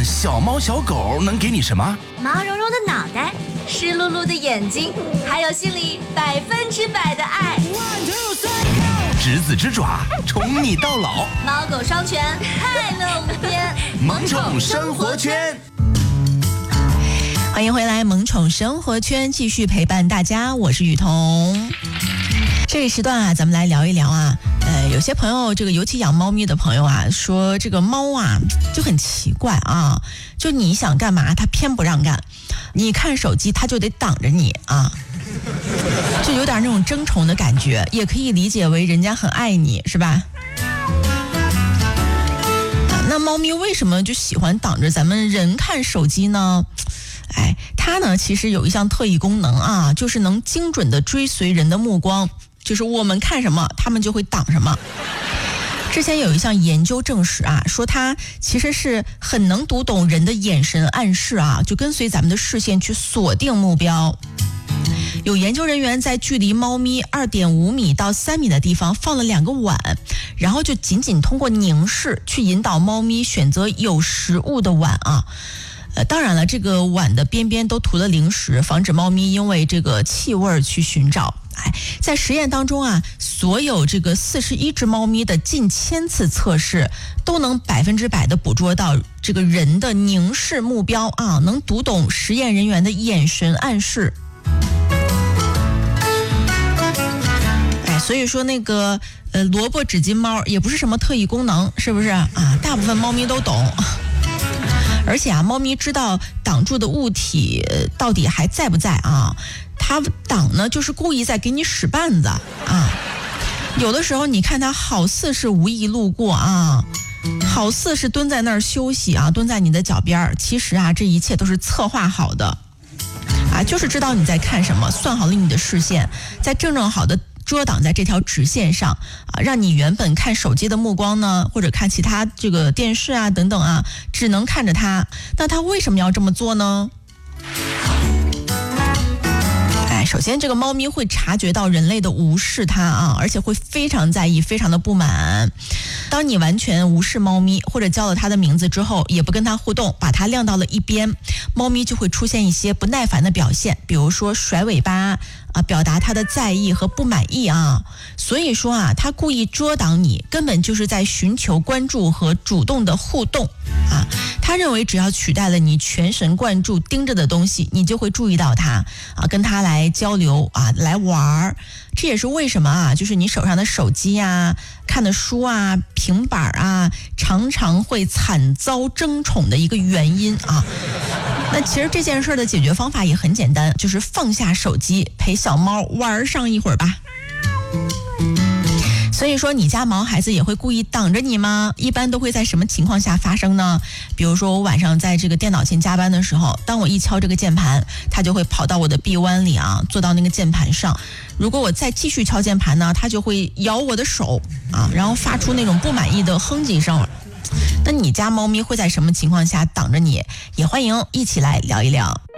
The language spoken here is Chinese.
小猫小狗能给你什么？ 毛茸茸的脑袋，湿漉漉的眼睛，还有心里100%的爱。 执子之爪，宠你到老。 猫狗双全，快乐无边。 萌宠生活圈。 欢迎回来，萌宠生活圈继续陪伴大家，我是雨桐。这一时段啊，咱们来聊一聊啊，有些朋友尤其养猫咪的朋友啊，说这个猫啊就很奇怪啊，就你想干嘛它偏不让干，你看手机它就得挡着你啊，就有点那种争宠的感觉，也可以理解为人家很爱你，是吧？那猫咪为什么就喜欢挡着咱们人看手机呢？它呢其实有一项特异功能啊，就是能精准的追随人的目光，就是我们看什么它们就会挡什么。之前有一项研究证实啊，说它其实是很能读懂人的眼神暗示啊，就跟随咱们的视线去锁定目标。有研究人员在距离猫咪2.5米到3米的地方放了2个碗，然后就仅通过凝视去引导猫咪选择有食物的碗啊。当然了，这个碗的边边都涂了零食，防止猫咪因为这个气味去寻找。在实验当中啊，所有这个41只猫咪的近1000次测试，都能100%的捕捉到这个人的凝视目标啊，能读懂实验人员的眼神暗示。所以说那个萝卜指金猫也不是什么特异功能，是不是啊？大部分猫咪都懂。而且啊，猫咪知道挡住的物体到底还在不在啊？它挡呢，就是故意在给你使绊子啊。有的时候你看它好似是无意路过啊，好似是蹲在那儿休息啊，蹲在你的脚边，其实啊，这一切都是策划好的啊，就是知道你在看什么，算好了你的视线，在正好的遮挡在这条直线上啊，让你原本看手机的目光呢，或者看其他这个电视啊等等啊，只能看着它。那它为什么要这么做呢？首先这个猫咪会察觉到人类的无视它啊，而且会非常在意，非常的不满。当你完全无视猫咪，或者叫了它的名字之后，也不跟它互动，把它晾到了一边，猫咪就会出现一些不耐烦的表现，比如说甩尾巴啊，表达它的在意和不满意啊。所以说啊，它故意遮挡你，根本就是在寻求关注和主动的互动啊。他认为只要取代了你全神贯注盯着的东西，你就会注意到它啊，跟它来交流啊，来玩。这也是为什么啊，就是你手上的手机啊、看的书啊、平板啊，常常会惨遭争宠的一个原因啊。那其实这件事的解决方法也很简单，就是放下手机，陪小猫玩上一会儿吧。所以说你家毛孩子也会故意挡着你吗？一般都会在什么情况下发生呢？比如说我晚上在这个电脑前加班的时候，当我一敲这个键盘，它就会跑到我的臂弯里啊，坐到那个键盘上。如果我再继续敲键盘呢，它就会咬我的手啊，然后发出那种不满意的哼唧声。那你家猫咪会在什么情况下挡着你？也欢迎一起来聊一聊。